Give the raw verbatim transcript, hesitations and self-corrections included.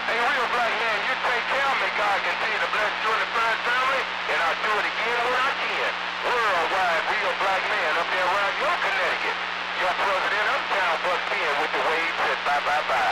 Hey, real black man, you take care of me. God continue to bless you and the Burns family, and I'll do it again when I can. Worldwide real black man up there around your Connecticut. Your president uptown bust in with the wave said bye bye bye.